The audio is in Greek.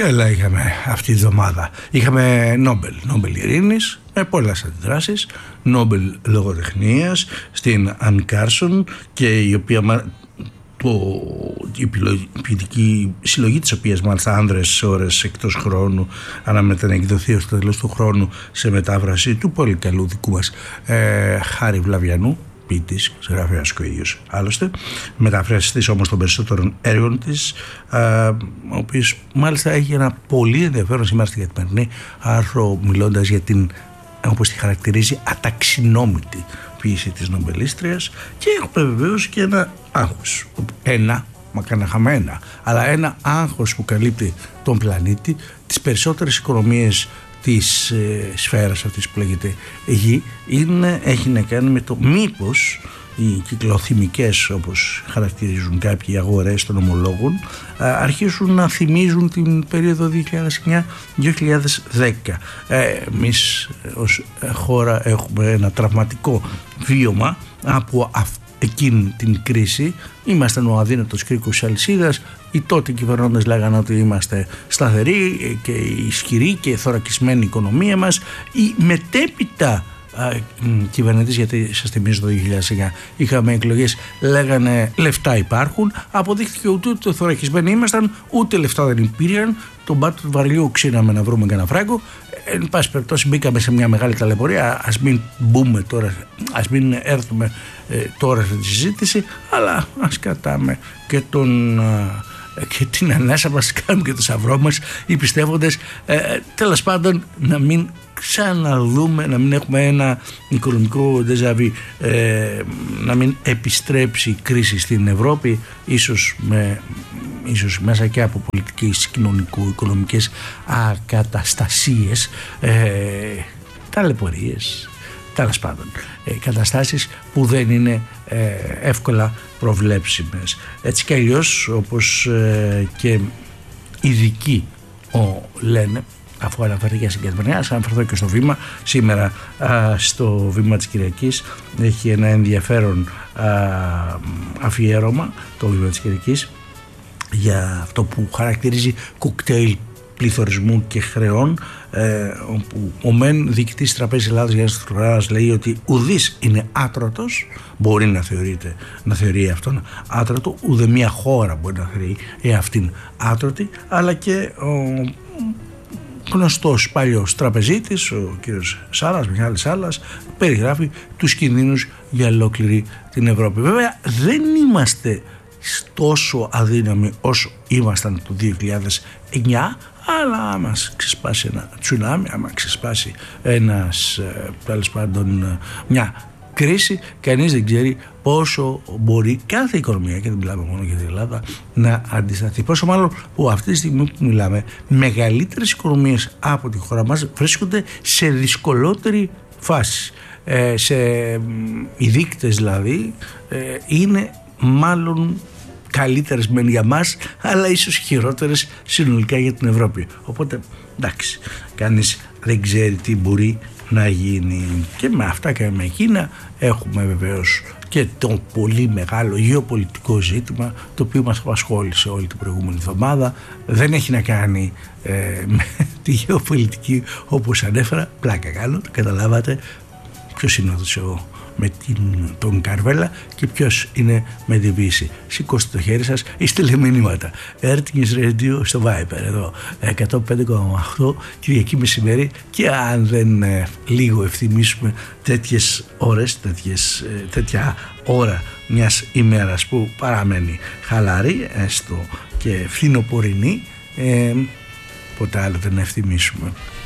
Τι άλλα είχαμε αυτή τη εβδομάδα? Είχαμε Νόμπελ Ειρήνης με πολλές αντιδράσεις, Νόμπελ Λογοτεχνίας στην Αν Κάρσον, και η οποία η ποιητική συλλογή της οποίας μάλιστα άνδρες ώρες εκτός χρόνου αναμένεται να εκδοθεί ως το τέλος του χρόνου σε μετάφραση του πολύ καλού δικού μας Χάρη Βλαβιανού, ποιητής, συγγραφέας και ο ίδιος άλλωστε, μεταφράσεις της όμως των περισσότερων έργων της, ο οποίος μάλιστα έχει ένα πολύ ενδιαφέρον σήμερα στην Καθημερινή άρθρο μιλώντας για την, όπως τη χαρακτηρίζει, αταξινόμητη ποίηση της νομπελίστριας, και έχουμε βεβαίως και ένα άγχος, αλλά ένα άγχος που καλύπτει τον πλανήτη, τις περισσότερες οικονομίες της σφαίρας αυτής που λέγεται Γη, έχει να κάνει με το μήπως οι κυκλοθυμικές, όπως χαρακτηρίζουν κάποιοι, αγορές των ομολόγων αρχίσουν να θυμίζουν την περίοδο 2009-2010. Εμείς ως χώρα έχουμε ένα τραυματικό βίωμα από εκείνη την κρίση. Ήμασταν ο αδύνατος κρίκος αλυσίδας. Οι τότε κυβερνώντες λέγανε ότι είμαστε σταθεροί και ισχυροί και θωρακισμένη η οικονομία μας. Οι μετέπειτα κυβερνητής, γιατί σας θυμίζω το 2009 είχαμε εκλογές, λέγανε λεφτά υπάρχουν. Αποδείχθηκε ότι ούτε θωρακισμένοι ήμασταν, ούτε λεφτά δεν υπήρχαν. Τον πάτο του βαρελιού ξύναμε να βρούμε κανένα φράγκο. Εν πάση περιπτώσει μπήκαμε σε μια μεγάλη ταλαιπωρία. Ας μην μπούμε τώρα, ας μην έρθουμε τώρα στη συζήτηση, αλλά ας κρατάμε και και την ανάσα μας, κάνουμε και το σαυρό μας οι πιστεύοντες, τέλος πάντων να μην ξαναδούμε, να μην έχουμε ένα οικονομικό ντεζαβί, να μην επιστρέψει η κρίση στην Ευρώπη, ίσως μέσα και από πολιτικές, κοινωνικο-οικονομικές ακαταστασίες, ταλαιπωρίες, τέλος πάντων, καταστάσεις που δεν είναι εύκολα προβλέψιμες. Έτσι κι αλλιώς, όπως και ειδικοί λένε, αφού αναφέρθηκε στην Καθημερινή, ας αναφερθώ και στο Βήμα. Σήμερα στο Βήμα της Κυριακής έχει ένα ενδιαφέρον αφιέρωμα, το Βήμα της Κυριακής, για αυτό που χαρακτηρίζει κοκτέιλ πληθωρισμού και χρεών, όπου ο μεν διοικητής της Τραπέζης Ελλάδας Γιάννης Τουρκαράς λέει ότι ουδής είναι άτρωτος, μπορεί να θεωρεί αυτόν άτρωτο, ούτε μια χώρα μπορεί να θεωρεί αυτήν άτρωτη, αλλά και ο γνωστός παλιός τραπεζίτης, ο κύριος Σάλας, Μιχάλης Σάλας, περιγράφει τους κινδύνους για ολόκληρη την Ευρώπη. Βέβαια δεν είμαστε τόσο αδύναμοι όσο ήμασταν το 2009, αλλά άμα ξεσπάσει ένα τσουνάμι, άμα ξεσπάσει τέλος πάντων μια κρίση, κανείς δεν ξέρει πόσο μπορεί κάθε οικονομία, και δεν μιλάμε μόνο για την Ελλάδα, να αντισταθεί. Πόσο μάλλον που αυτή τη στιγμή που μιλάμε, μεγαλύτερες οικονομίες από τη χώρα μας βρίσκονται σε δυσκολότερη φάση. Οι δείκτες δηλαδή είναι μάλλον καλύτερες μεν για μας, αλλά ίσως χειρότερες συνολικά για την Ευρώπη. Οπότε εντάξει, κανείς δεν ξέρει τι μπορεί να γίνει. Και με αυτά και με εκείνα έχουμε βεβαίως και το πολύ μεγάλο γεωπολιτικό ζήτημα, το οποίο μας απασχόλησε όλη την προηγούμενη εβδομάδα. Δεν έχει να κάνει με τη γεωπολιτική όπως ανέφερα, πλάκα κάνω, το καταλάβατε ποιος είναι με τον Καρβέλα και ποιος είναι με την Βύση. Σηκώστε το χέρι σας ή στείλτε μηνύματα. Έρτινγκες Radio στο Viper εδώ 105,8 Κυριακή μεσημέρι, και αν δεν λίγο ευθυμίσουμε τέτοιες ώρες, τέτοια ώρα μιας ημέρας που παραμένει χαλαρή, έστω και φθινοπορεινή, ποτέ άλλο δεν ευθυμίσουμε.